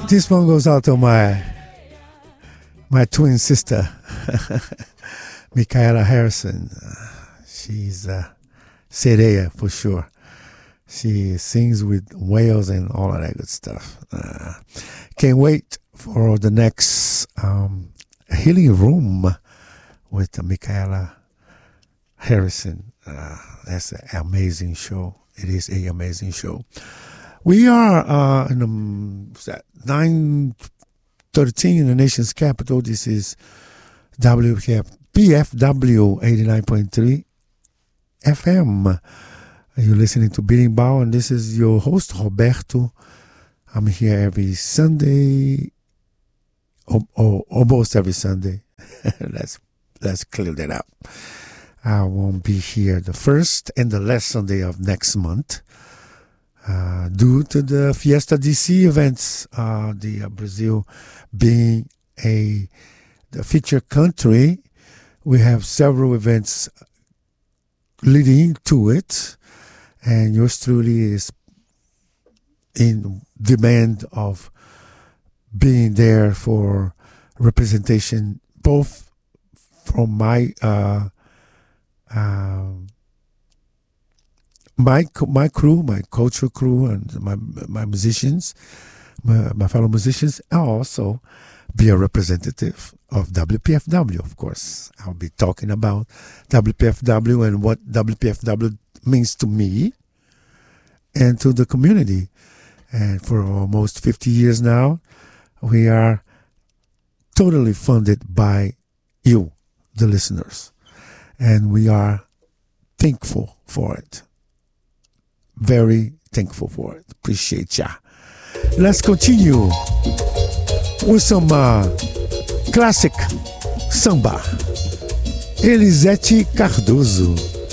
This one goes out to my twin sister, Michaela Harrison. She's sereia for sure. She sings with whales and all of that good stuff. Can't wait for the next healing room with Michaela Harrison. That's an amazing show. It is an amazing show. We are in 9:13 in the nation's capital. This is PFW 89.3 FM. You're listening to Beating Bow, and this is your host, Roberto. I'm here every Sunday, almost every Sunday. Let's clear that up. I won't be here the first and the last Sunday of next month. Due to the Fiesta DC events, Brazil being the featured country, we have several events leading to it, and yours truly is in demand of being there for representation, both from my crew, my cultural crew, and my musicians, my fellow musicians, and also be a representative of WPFW, of course. I'll be talking about WPFW and what WPFW means to me and to the community. And for almost 50 years now, we are totally funded by you, the listeners. And we are thankful for it. Very thankful for it. Appreciate ya. Let's continue with some classic samba. Elisete Cardoso.